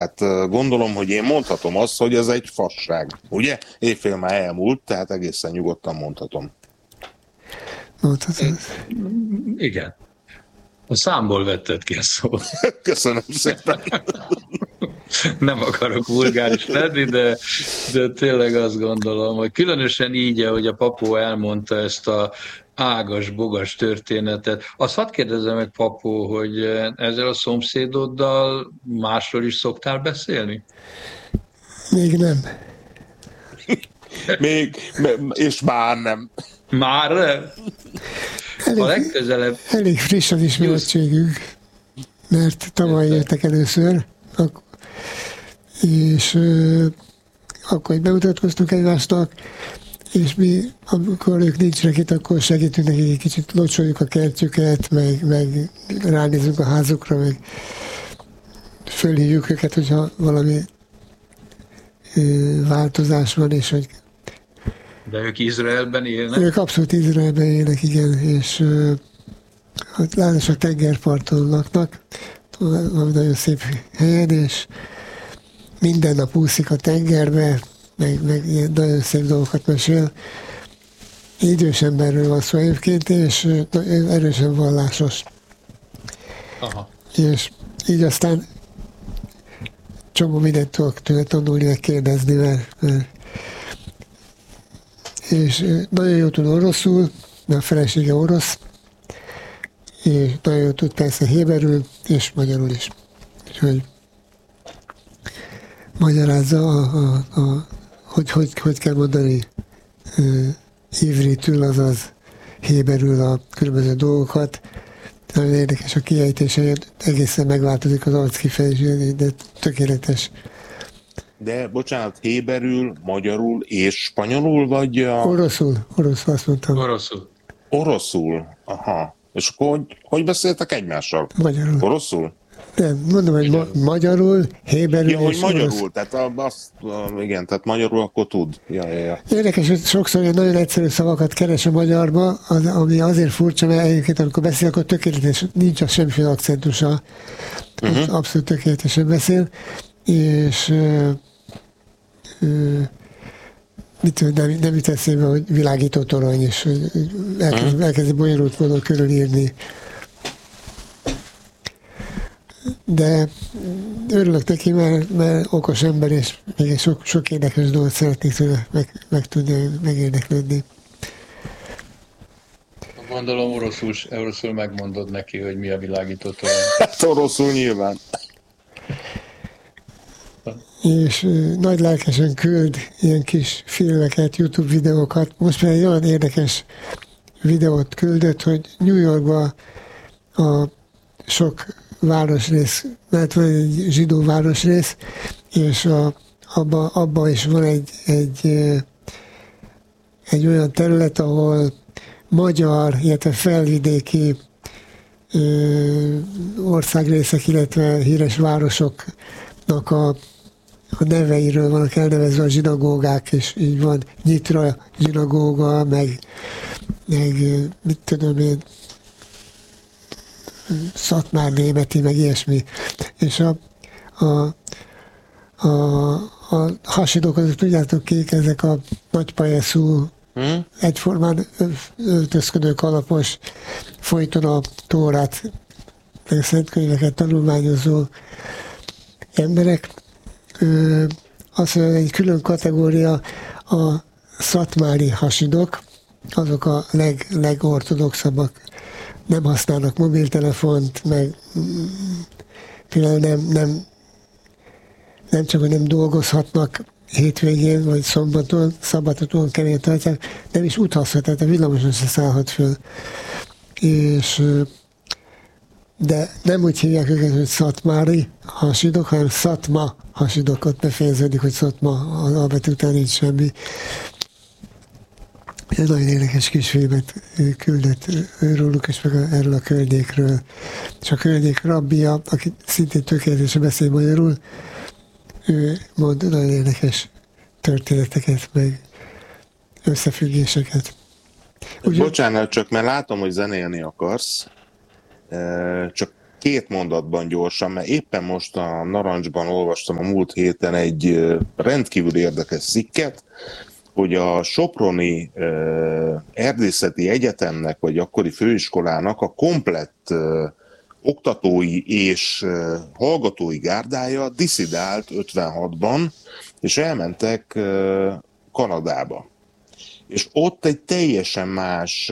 Hát gondolom, hogy én mondhatom azt, hogy ez egy fasság. Ugye? Éjfél már elmúlt, tehát egészen nyugodtan mondhatom. Mondhatod. Igen. A számból vetted ki a szót. Köszönöm szépen. Nem akarok vulgáris lenni, de tényleg azt gondolom, hogy különösen így, ahogy a Papó elmondta ezt a ágas-bogas történetet. Azt hadd kérdezzem meg, Papó, hogy ezzel a szomszédoddal másról is szoktál beszélni? Még nem. És már nem. Már nem? A legközelebb... Elég friss az ismerettségünk, mert tavaly jöttek először, és akkor bemutatkoztunk egymásnak, és mi, amikor ők nincsenek itt, akkor segítünk nekik, egy kicsit locsoljuk a kertjüket, meg ránézünk a házukra, meg fölhívjuk őket, hogyha valami változás van, és hogy... De ők Izraelben élnek? Ők abszolút Izraelben élnek, igen, és látosak tengerparton laknak, valami nagyon szép helyen, és minden nap úszik a tengerbe, meg ilyen nagyon szép dolgokat mesél. Idős emberről van szó egyébként, és erősen vallásos. Aha. És így aztán csomó mindent tudok tőle tanulni, meg kérdezni, mert és nagyon jól tud oroszul, mert a felesége orosz, és nagyon jól tud persze héberül, és magyarul is. Úgyhogy magyarázza, hogy kell mondani ivritül, azaz héberül a különböző dolgokat. Nagyon érdekes a kiejtése, egészen megváltozik az arc kifejezés, de tökéletes. De bocsánat, héberül, magyarul és spanyolul, vagy Oroszul, azt mondtam. Oroszul, aha. És akkor hogy beszéltek egymással? Magyarul. Oroszul? Nem, mondom, hogy magyarul, héberül ja, hogy és magyarul, orosz. tehát igen, tehát magyarul akkor tud. Ja. Érdekes, hogy sokszor ilyen nagyon egyszerű szavakat keres a magyarba, ami azért furcsa, mert egyébként amikor beszél, akkor tökéletes, nincs az semmiféle akcentusa. Abszolút tökéletesen beszél, és nem jut eszébe, hogy világító torony, és elkezdi bonyolult módon körülírni. De örülök neki, mert okos ember, és még sok érdekes dolgot szeretnék tőle megtudni, megérdeklődni. Gondolom oroszul megmondod neki, hogy mi a világító torony. Hát oroszul nyilván. És nagy lelkesen küld ilyen kis filmeket, YouTube videókat. Most már egy olyan érdekes videót küldött, hogy New Yorkban a sok városrész, mert van egy zsidó városrész, és abban is van egy olyan terület, ahol magyar, illetve felvidéki országrészek, meg híres városoknak a neveiről vannak elnevezve a zsinagógák, és így van Nyitra zsinagóga, meg mit tudom én, Szatmár németi, meg ilyesmi. És a hasidók, azok tudjátok kik, ezek a nagypajeszú, egyformán öltözködő kalapos, folyton a Tórát, meg a szentkönyveket tanulmányozó emberek. Azt mondja, egy külön kategória a szatmári hasidok, azok a legortodoxabbak. Nem használnak mobiltelefont, meg például nem csak, hogy nem dolgozhatnak hétvégén, vagy szabadon kevén tartják, nem is utazhat, tehát a villamoson se szállhat föl. De nem úgy hívják őket, hogy szatmári hasidok, hanem szatma hasidok, ott befejeződik, hogy szatma, az albetű után nincs semmi. Egy nagyon érdekes kis filmet küldött róluk, és meg erről a környékről. És a környék rabbia, aki szintén tökéletesen beszél magyarul, ő mond nagyon érdekes történeteket, meg összefüggéseket. Bocsánat, csak mert látom, hogy zenélni akarsz, csak 2 mondatban gyorsan, mert éppen most a Narancsban olvastam a múlt héten egy rendkívül érdekes cikket, hogy a soproni erdészeti egyetemnek, vagy akkori főiskolának a komplett oktatói és hallgatói gárdája disszidált 56-ban, és elmentek Kanadába. És ott egy teljesen más,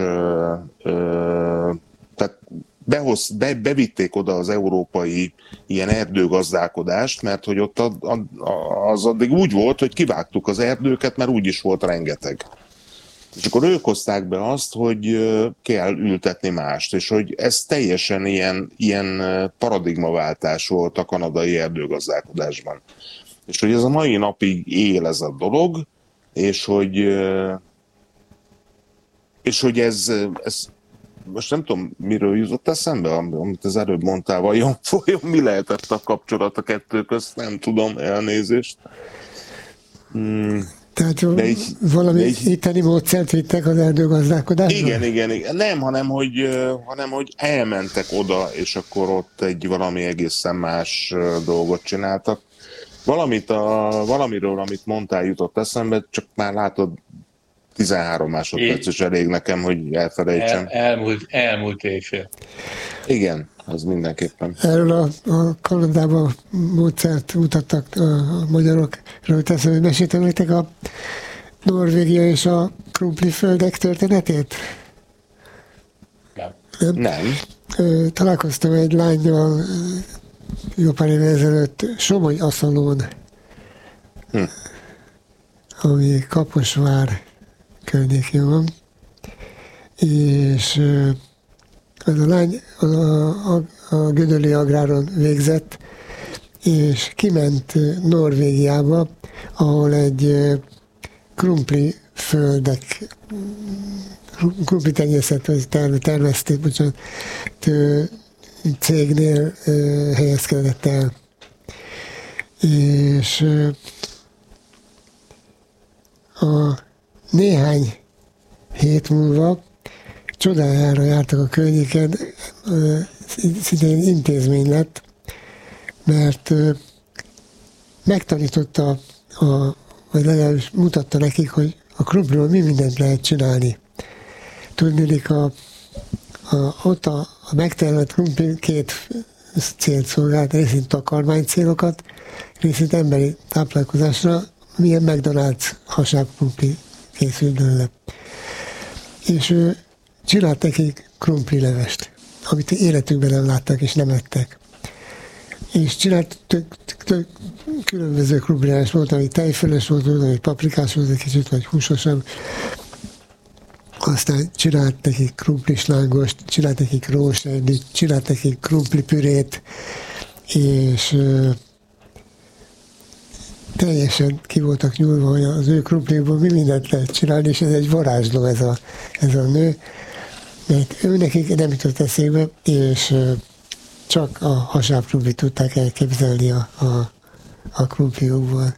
tehát bevitték oda az európai ilyen erdőgazdálkodást, mert hogy ott az addig úgy volt, hogy kivágtuk az erdőket, mert úgy is volt rengeteg. És akkor ők hozták be azt, hogy kell ültetni mást, és hogy ez teljesen ilyen paradigmaváltás volt a kanadai erdőgazdálkodásban. És hogy ez a mai napig él ez a dolog, és hogy ez most nem tudom, miről jutott eszembe, amit az előbb mondtál, vajon mi lehetett a kapcsolat a kettő közt, nem tudom, elnézést. Tehát valami itteni módszert vittek az erdőgazdálkodásra? Igen. Nem, hanem hogy elmentek oda, és akkor ott egy valami egészen más dolgot csináltak. Valamiről, amit mondtál, jutott eszembe, csak már látod, 13 másodperc is elég nekem, hogy elfelejtsem. Elmúlt éjfél. Igen, az mindenképpen. Erről a Kanadában módszert mutattak a magyarokról, teszem, hogy meséltem nektek a Norvégia és a krumpliföldek történetét? Nem. Találkoztam egy lánnyal jó pár évvel ezelőtt Somogy-Aszalón, ami Kaposvár környékén van, és az a lány a Gödöllői Agráron végzett, és kiment Norvégiába, ahol egy krumpli tenyészet, vagy termesztés, cégnél helyezkedett el. És a néhány hét múlva csodájára jártak a környéken, szintén intézmény lett, mert megtanította, vagy legalábbis mutatta nekik, hogy a krumpliból mi mindent lehet csinálni. Tudnélik, ott a megtermelt krumpli 2 célt szolgált, részint takarmány célokat, részint emberi táplálkozásra, milyen McDonald's hasábkrumpli készült belőle. És ő csinált nekik krumplilevest, amit életükben nem láttak és nem ettek. És csinált tök különböző krumplilevest, volt, ami tejfölös volt, ami paprikás volt egy kicsit, vagy húsosabb. Aztán csinált nekik krumplislángost, csinált nekik rózserdit, csinált nekik krumplipürét, és teljesen ki voltak nyúlva, hogy az ő krumpliból mi mindent lehet csinálni, és ez egy varázsló ez a nő, mert ő nekik nem jutott eszébe, és csak a hasábkrumplit tudták elképzelni a krumpliokból.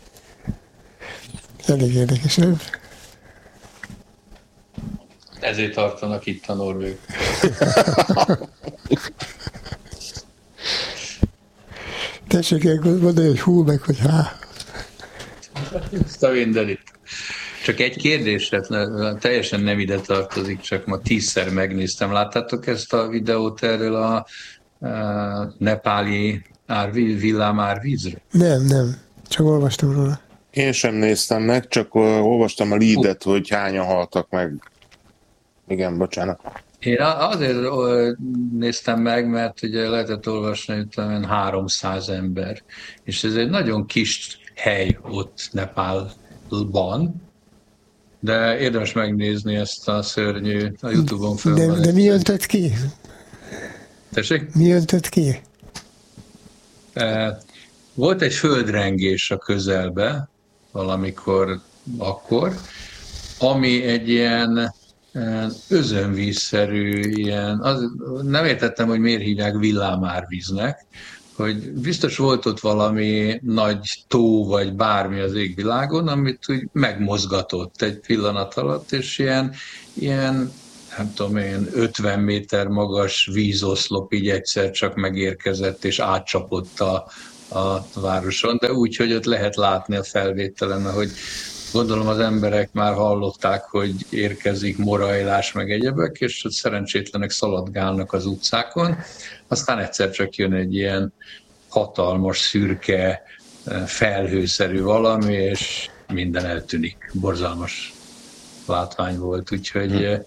Elég érdekes, nem? Ezért tartanak itt a norvég. Tessék mondani, hogy hú, meg hogy há. Ezt a mindenit. Csak egy kérdésre, teljesen nem ide tartozik, csak ma 10-szer megnéztem. Láttátok ezt a videót erről a nepáli villámárvízről? Nem. Csak olvastam róla. Én sem néztem meg, csak olvastam a leadet, hogy hányan haltak meg. Igen, bocsánat. Én azért néztem meg, mert ugye lehetett olvasni, hogy 300 ember, és ez egy nagyon kis hely ott Nepálban, de érdemes megnézni ezt a szörnyű, a YouTube-on föl. De mi öntött ki? Tessék? Mi öntött ki? Volt egy földrengés a közelbe, valamikor akkor, ami egy ilyen özönvízszerű, nem értettem, hogy miért hívják villámárvíznek, hogy biztos volt ott valami nagy tó, vagy bármi az égvilágon, amit úgy megmozgatott egy pillanat alatt, és ilyen nem tudom én, 50 méter magas vízoszlop így egyszer csak megérkezett és átcsapott a városon, de úgy, hogy ott lehet látni a felvételen, ahogy gondolom az emberek már hallották, hogy érkezik morajlás meg egyebek, és ott szerencsétlenek szaladgálnak az utcákon, aztán egyszer csak jön egy ilyen hatalmas, szürke, felhőszerű valami, és minden eltűnik. Borzalmas látvány volt, úgyhogy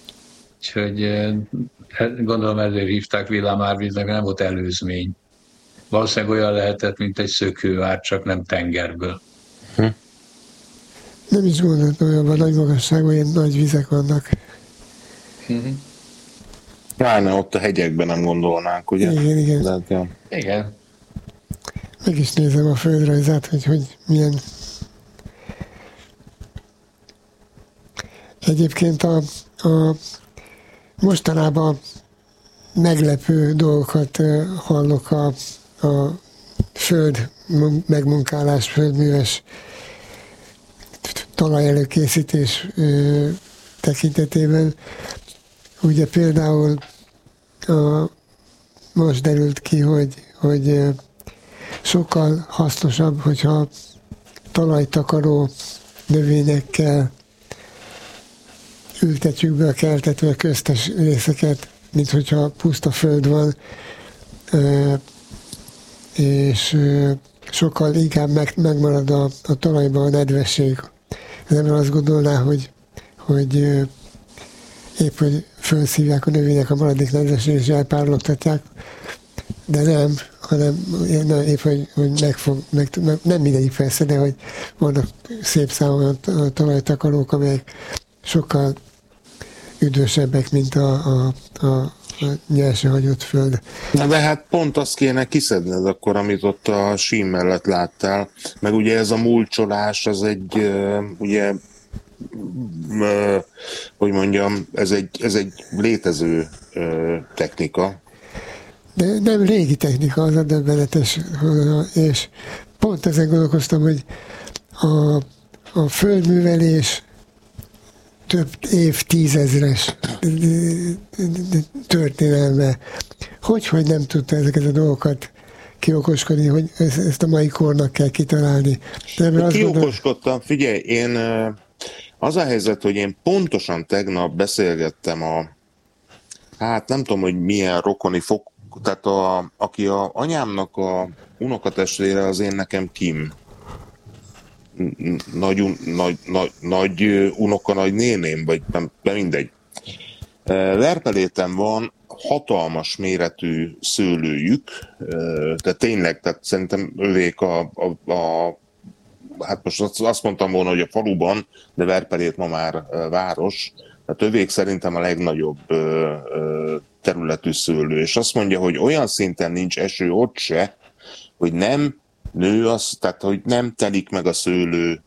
gondolom ezért hívták villámárvíznek, nem volt előzmény. Valószínűleg olyan lehetett, mint egy szökőár, csak nem tengerből. Nem is gondoltam, hogy abban nagy magasságban ilyen nagy vizek vannak. Pláne ott a hegyekben nem gondolnánk, ugye? Igen. De, ja. Igen. Meg is nézem a földrajzát, hogy milyen. Egyébként a mostanában meglepő dolgokat hallok a föld megmunkálás, földműves talajelőkészítés tekintetében. Ugye például most derült ki, hogy sokkal hasznosabb, hogyha talajtakaró növényekkel ültetjük be a keltető a köztes részeket, mint hogyha puszta föld van, és sokkal inkább megmarad a talajban a nedvesség. Az ember azt gondolná, hogy épp, hogy felszívják a növények a maradék nedvesség és elpárologtatják, de nem, hanem épp, hogy nem mindegyik persze, de hogy vannak szép számon a talajtakarók, amelyek sokkal üdvösebbek, mint a nyersen hagyott föld. Na de hát pont azt kéne kiszedned akkor, amit ott a sím mellett láttál. Meg ugye ez a mulcsolás, az egy, ugye, hogy mondjam, ez egy létező technika. De nem régi technika, az a döbbenetes, és pont ezen gondolkoztam, hogy a földművelés több évtizedres történelme. Hogy nem tudta ezeket a dolgokat kiokoskodni, hogy ezt a mai kornak kell kitalálni. Kiokoskodtam, figyelj, én az a helyzet, hogy én pontosan tegnap beszélgettem hát nem tudom, hogy milyen rokoni tehát aki a anyámnak a unokatestvére, az én nekem Kim. Nagy unoka, nagy néném, vagy nem mindegy. Verpeléten van hatalmas méretű szőlőjük, tehát tényleg, tehát szerintem övék hát most azt mondtam volna, hogy a faluban, de Verpelét ma már város, tehát övék szerintem a legnagyobb területű szőlő, és azt mondja, hogy olyan szinten nincs eső ott se, hogy nem nő az, tehát hogy nem telik meg a szőlő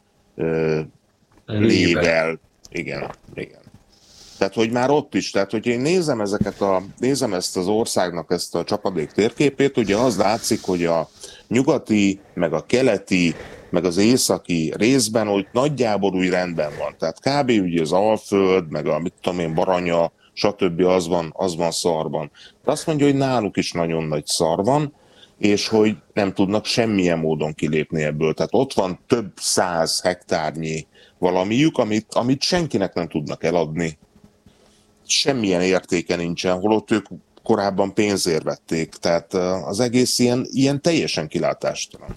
lével. Igen. Tehát, hogy már ott is, tehát, hogy én nézem ezt az országnak ezt a csapadék térképét, ugye az látszik, hogy a nyugati, meg a keleti, meg az északi részben, hogy nagyjából úgy rendben van. Tehát kb. Ugye az Alföld, meg a mit tudom én, Baranya, stb. Az van szarban. De azt mondja, hogy náluk is nagyon nagy szar van, és hogy nem tudnak semmilyen módon kilépni ebből. Tehát ott van több 100 hektárnyi valamiük, amit senkinek nem tudnak eladni. Semmilyen értéke nincsen, holott ők korábban pénzért vették. Tehát az egész ilyen teljesen kilátástalan.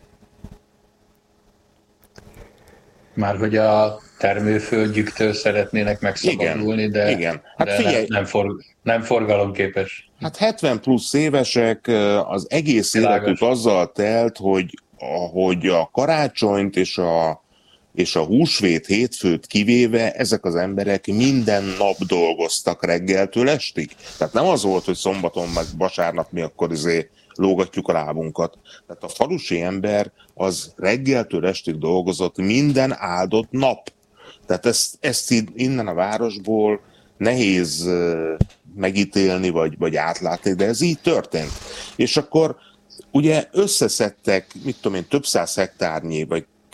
Már hogy a termőföldjüktől szeretnének megszabadulni, igen. Hát de figyelj, nem forgalomképes. Hát 70 plusz évesek, az egész életük azzal telt, hogy a karácsonyt és a húsvét hétfőt kivéve ezek az emberek minden nap dolgoztak reggeltől estig. Tehát nem az volt, hogy szombaton meg vasárnap mi akkor lógatjuk a lábunkat. Tehát a falusi ember az reggeltől estig dolgozott minden áldott nap. Tehát ezt innen a városból nehéz megítélni, vagy átlátni, de ez így történt. És akkor ugye összeszedtek, mit tudom én, több 100 hektárnyi, vagy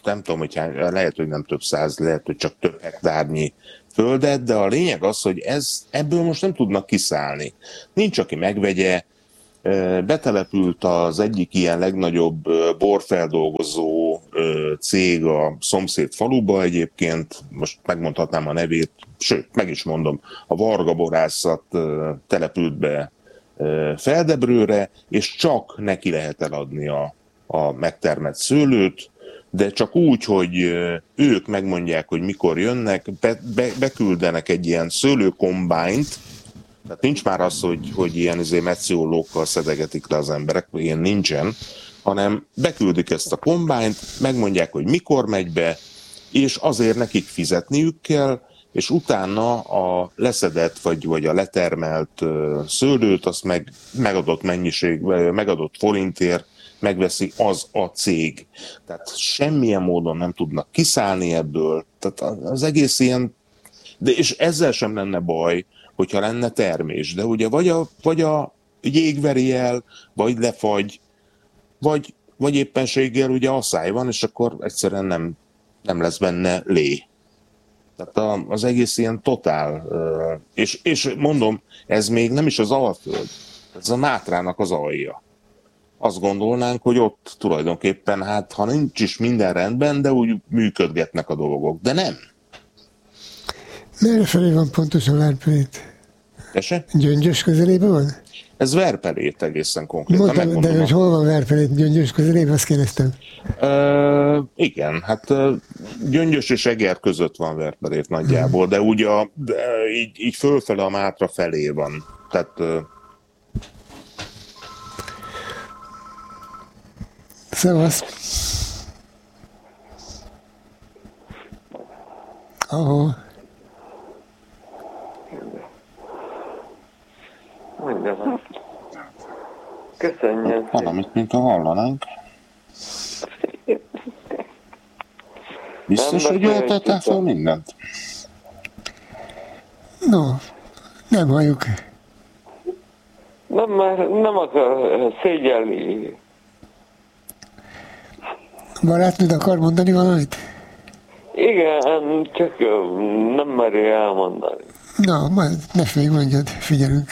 nem tudom, hogy lehet, hogy nem több száz, lehet, hogy csak több hektárnyi földet, de a lényeg az, hogy ebből most nem tudnak kiszállni. Nincs, aki megvegye. Betelepült az egyik ilyen legnagyobb borfeldolgozó cég a szomszéd faluba egyébként, most megmondhatnám a nevét, sőt, meg is mondom, a Varga Borászat települt be Feldebrőre, és csak neki lehet eladni a megtermett szőlőt, de csak úgy, hogy ők megmondják, hogy mikor jönnek, beküldenek egy ilyen szőlőkombányt, tehát nincs már az, hogy ilyen metszőollókkal szedegetik le az emberek, ilyen nincsen, hanem beküldik ezt a kombányt, megmondják, hogy mikor megy be, és azért nekik fizetniük kell, és utána a leszedett vagy a letermelt szőlőt, azt megadott mennyiség, megadott forintért megveszi az a cég. Tehát semmilyen módon nem tudnak kiszállni ebből. Tehát az egész ilyen, de és ezzel sem lenne baj, hogyha lenne termés. De ugye vagy a jég veri el, vagy lefagy, vagy éppenséggel ugye asszály van, és akkor egyszerűen nem lesz benne lé. Tehát az egész ilyen totál, és mondom, ez még nem is az Alföld, ez a Mátrának az alja. Azt gondolnánk, hogy ott tulajdonképpen, hát ha nincs is minden rendben, de úgy működgetnek a dolgok, de nem. Merre felé van pontosan Verpelét? Tese? Gyöngyös közelében van? Ez Verpelét egészen konkrétan. Mondtam, de hogy hol van Verpelét Gyöngyös közelében, azt kérdeztem. Igen, hát Gyöngyös és Eger között van Verpelét nagyjából, de úgy így fölfele a Mátra felé van. Tehát... Szevasz! Ahol? Mondja. Köszönjük. Valamit, mint a hallanánk. Biztos, hogy jól tettem fel mindent? No, nem halljuk. Nem akar szégyelni. Barátnőd akar mondani valamit? Igen, csak nem meri elmondani. Na, majd ne félj, mondjad, figyelünk.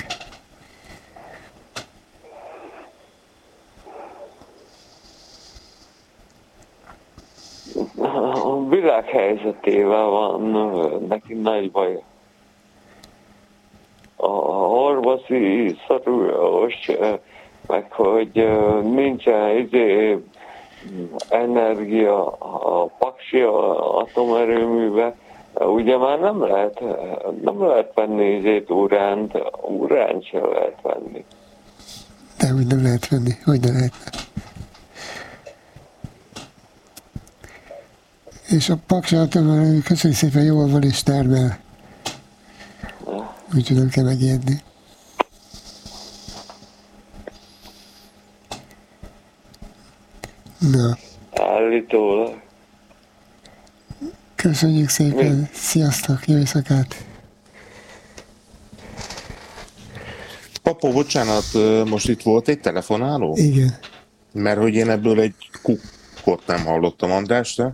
A világ helyzetével van neki nagy baj. A orvosi szorulós, meg hogy nincsen energia a Paksi atomerőműbe, ugye már nem lehet venni uránt sem lehet venni. De úgy nem lehet venni, hogy nem lehet. És a Paksi atomerőmű, köszönjük szépen, jól van és termel. Úgyhogy nem kell megijedni. Na. Állítólag. Köszönjük szépen. Mi? Sziasztok, jó éjszakát. Papó, bocsánat, most itt volt egy telefonáló? Igen. Mert hogy én ebből egy kukkot nem hallottam, András, te?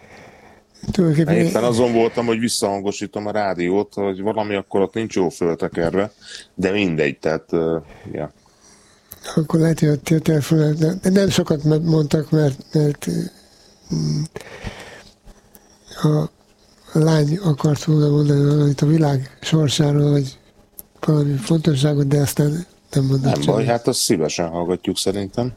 Éppen azon voltam, hogy visszahangosítom a rádiót, hogy valami akkor ott nincs jó föltekerve, de mindegy, tehát, ja. Akkor lehet, hogy a telefonál, de nem sokat mondtak, mert a lány akart volna mondani valamit a világ sorsáról, vagy valami fontosságot, de aztán nem mondott. Nem baj, hát azt szívesen hallgatjuk szerintem.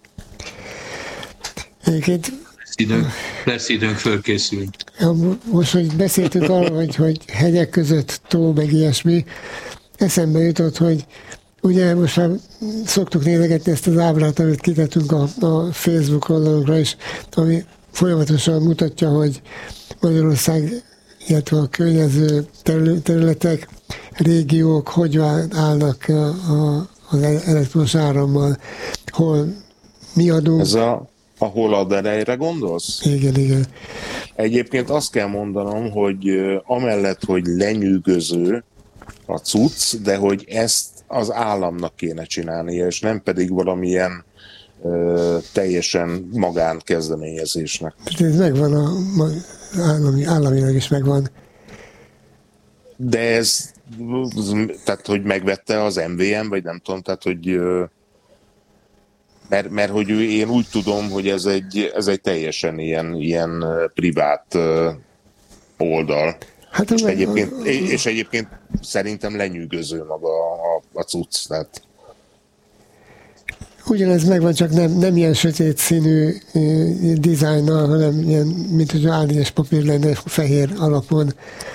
Egyébként lesz időnk fölkészülni. Most, hogy beszéltünk arról, hogy hegyek között tó, meg ilyesmi, eszembe jutott, hogy ugye most már szoktuk nézegetni ezt az ábrát, amit kitettünk a Facebook oldalunkra is, ami folyamatosan mutatja, hogy Magyarország, illetve a környező területek, régiók hogy állnak az elektromos árammal, hol mi adunk. Ez a holad erejre gondolsz? Igen. Egyébként azt kell mondanom, hogy amellett, hogy lenyűgöző a cucc, de hogy ezt az államnak kéne csinálnia, és nem pedig valamilyen teljesen magánkezdeményezésnek. Ez megvan, államilag is megvan. De ez, tehát hogy megvette az MVM, vagy nem tudom, tehát hogy mert hogy én úgy tudom, hogy ez egy teljesen ilyen privát oldal. Hát, és egyébként szerintem lenyűgöző maga a cucc. Tehát. Ugyanez megvan, csak nem ilyen sötét színű dizájnnal, hanem ilyen, mint hogy A4-es papír lenne fehér alapon.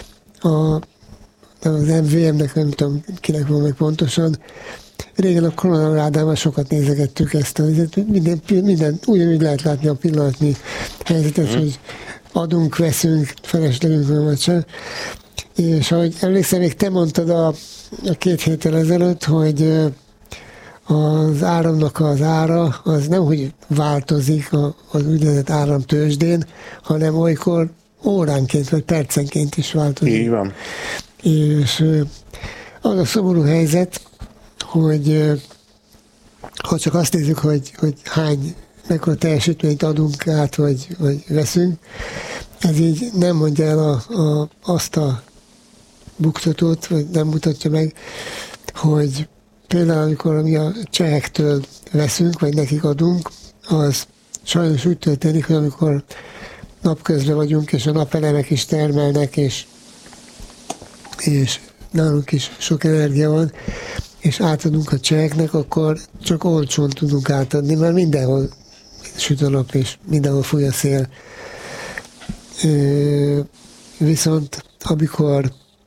Az MVM-nek, nem tudom, kinek van meg pontosan. Régen a Koronarádában sokat nézegettük ezt, minden ugyanúgy lehet látni a pillanatnyi helyzetet, hogy adunk, veszünk, feleslegünk, vagy sem. És ahogy emlékszem, még te mondtad a 2 héttel ezelőtt, hogy az áramnak az ára az nem, hogy változik az úgynevezett áramtőzsdén, hanem olykor óránként vagy percenként is változik. Így van. És az a szomorú helyzet, hogy ha csak azt nézzük, hogy mekkora teljesítményt adunk át, vagy veszünk, ez így nem mondja el azt a buktatót, vagy nem mutatja meg, hogy például amikor mi a csehektől veszünk, vagy nekik adunk, az sajnos úgy történik, hogy amikor napközben vagyunk, és a napelemek is termelnek, és nálunk is sok energia van, és átadunk a cseheknek, akkor csak olcsón tudunk átadni, mert mindenhol süt a nap, és mindenhol fúj a szél. Viszont amikor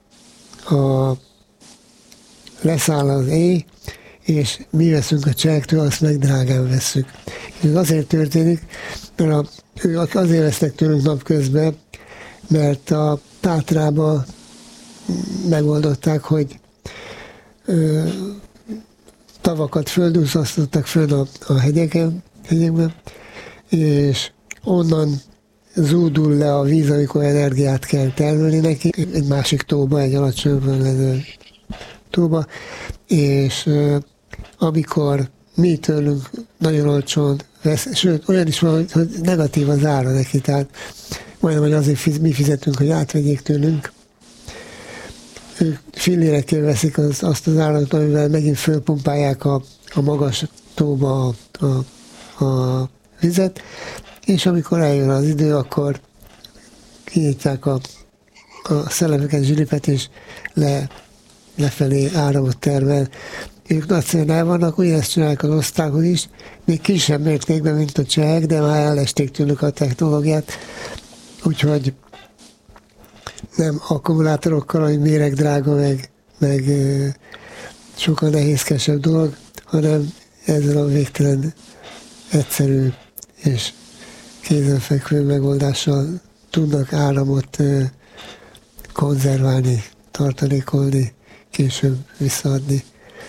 leszáll az éj, és mi veszünk a csehektől, azt meg drágán vesszük. Ez azért történik, mert ők azért vesznek tőlünk napközben, mert a Tátrában megoldották, hogy tavakat földúszasztottak föl a hegyekben, és onnan zúdul le a víz, amikor energiát kell termelni neki, egy másik tóba, egy alacsonyabban levő tóba, és amikor mi tőlünk nagyon olcsón vesz, sőt, olyan is van, hogy negatív az ára neki, tehát majdnem, hogy azért mi fizetünk, hogy átvegyék tőlünk. Ők fillérekkel veszik azt az árat, amivel megint fölpumpálják a magas tóba a vizet, és amikor eljön az idő, akkor kinyitják a szelemeket, zsilipet, és lefelé áramot termel. Ők nagyszerűen el vannak, ugyanezt csinálják az osztrákok is, még kisebb mértékben, mint a csehek, de már elesték tőlük a technológiát, úgyhogy nem akkumulátorokkal, hogy méreg drága, meg sokkal nehézkesebb dolog, hanem ezzel a végtelen egyszerű és kézenfekvő megoldással tudnak áramot konzerválni, tartalékolni, később visszaadni.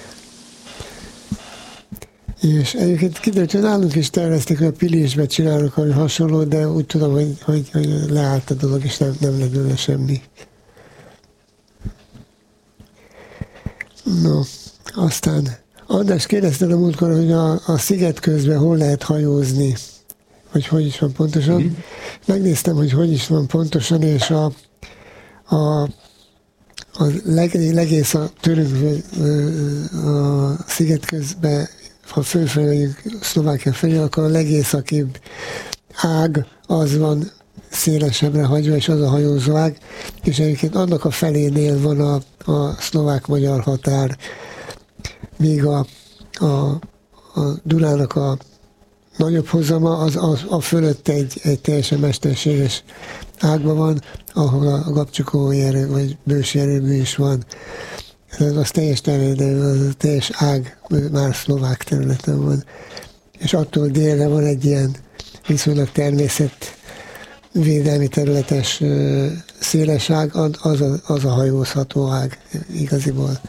És egyébként kiderült, hogy nálunk is tervezték, hogy a Pilésbe csinálnak valami hasonló, de úgy tudom, hogy leállt a dolog, és nem lett belőle semmi. No, aztán András, kérdezted a múltkor, hogy a sziget közben hol lehet hajózni, vagy hogy is van pontosan. Megnéztem, hogy is van pontosan, és a legész tőlünk a sziget közben, ha fölfelejük Szlovákia felé, akkor a legészakibb ág az van szélesebbre hagyva, és az a hajózó ág, és egyébként annak a felénél van a szlovák-magyar határ, míg a Dunának a nagyobb hozama, az a fölött egy teljesen mesterséges ágban van, ahol a gabcsukói erő, vagy bősi erőmű is van. Az teljes területen, az a teljes ág már szlovák területen van. És attól délre van egy ilyen viszonylag természetvédelmi területes széles ág, az a hajózható ág igaziból.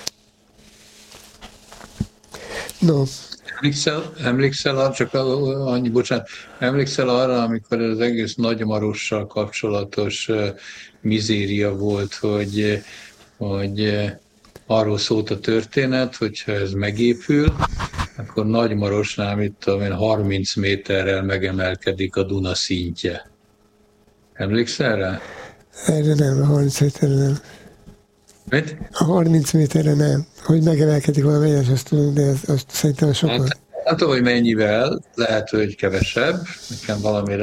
No. Emlékszel arra, amikor az egész Nagymarossal kapcsolatos mizéria volt, hogy arról szólt a történet, hogyha ez megépül, akkor Nagymarosnál, mit tudom én, 30 méterrel megemelkedik a Duna szintje. Emlékszel rá? Erre nem, a 30 méterre nem. Mit? A 30 méterre nem. Hogy megemelkedik valamelyes, azt tudom, de azt szerintem sokkal. Hát, hogy mennyivel, lehet, hogy kevesebb, nekem valami